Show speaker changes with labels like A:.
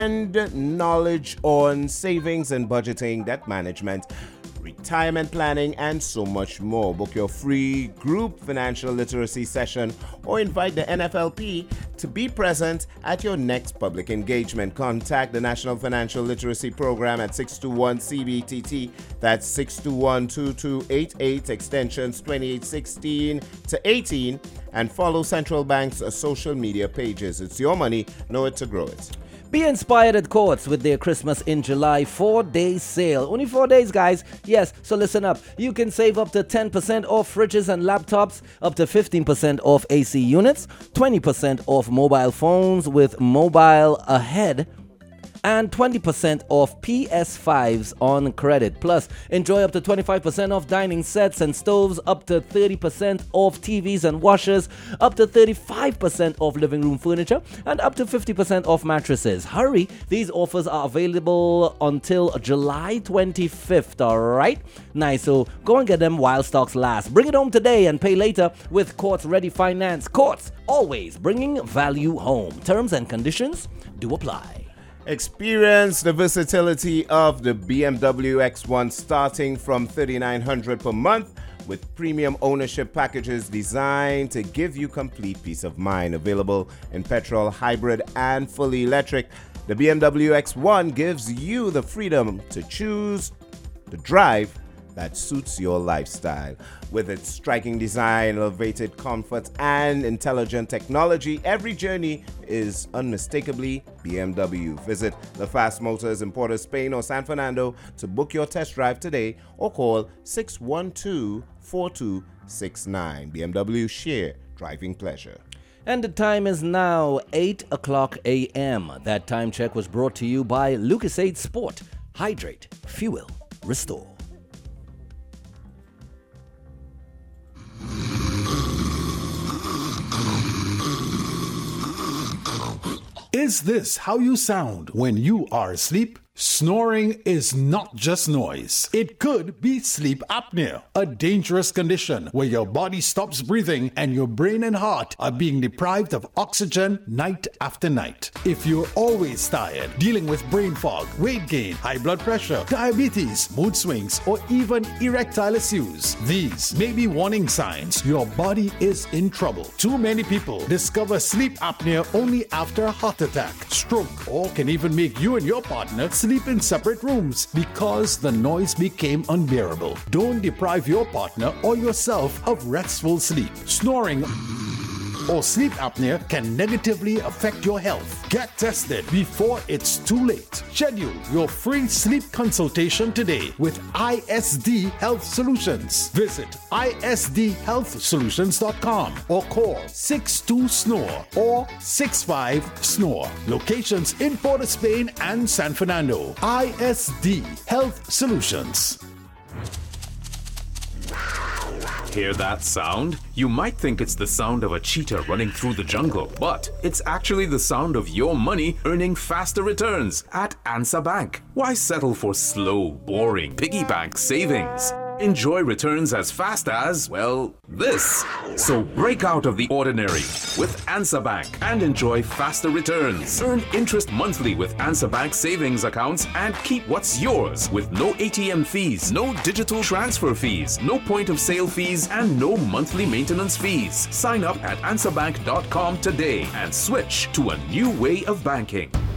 A: and knowledge on savings and budgeting, debt management, retirement planning, and so much more. Book your free group financial literacy session or invite the NFLP to be present at your next public engagement. Contact the National Financial Literacy Program at 621-CBTT. That's 621-2288, extensions 2816 to 18, and follow Central Bank's social media pages. It's your money, know it to grow it.
B: Be inspired at Courts with their Christmas in July 4-day sale. Only 4 days, guys. Yes, so listen up. You can save up to 10% off fridges and laptops, up to 15% off AC units, 20% off mobile phones with Mobile Ahead, and 20% off PS5s on credit. Plus, enjoy up to 25% off dining sets and stoves, up to 30% off TVs and washers, up to 35% off living room furniture, and up to 50% off mattresses. Hurry, these offers are available until July 25th, alright? Nice, so go and get them while stocks last. Bring it home today and pay later with Courts Ready Finance. Courts, always bringing value home. Terms and conditions do apply.
A: Experience the versatility of the BMW X1 starting from $3,900 per month with premium ownership packages designed to give you complete peace of mind. Available in petrol, hybrid, and fully electric, the BMW X1 gives you the freedom to choose the drive that suits your lifestyle. With its striking design, elevated comfort, and intelligent technology, every journey is unmistakably BMW. Visit LaFast Motors in Port of Spain or San Fernando to book your test drive today or call 612-4269. BMW, share driving pleasure.
B: And the time is now 8 o'clock a.m. That time check was brought to you by Lucasade Sport. Hydrate, fuel, restore.
C: Is this how you sound when you are asleep? Snoring is not just noise. It could be sleep apnea, a dangerous condition where your body stops breathing and your brain and heart are being deprived of oxygen night after night. If you're always tired, dealing with brain fog, weight gain, high blood pressure, diabetes, mood swings, or even erectile issues, these may be warning signs your body is in trouble. Too many people discover sleep apnea only after a heart attack, stroke, or can even make you and your partner sleep in separate rooms because the noise became unbearable. Don't deprive your partner or yourself of restful sleep. Snoring or sleep apnea can negatively affect your health. Get tested before it's too late. Schedule your free sleep consultation today with ISD Health Solutions. Visit isdhealthsolutions.com or call 62-SNORE or 65-SNORE. Locations in Port of Spain and San Fernando. ISD Health Solutions.
D: Hear that sound? You might think it's the sound of a cheetah running through the jungle, but it's actually the sound of your money earning faster returns at ANSA Bank. Why settle for slow, boring piggy bank savings? Enjoy returns as fast as, well, this. So break out of the ordinary with ANSA Bank and enjoy faster returns. Earn interest monthly with ANSA Bank savings accounts and keep what's yours with no ATM fees, no digital transfer fees, no point of sale fees, and no monthly maintenance fees. Sign up at ansabank.com today and switch to a new way of banking.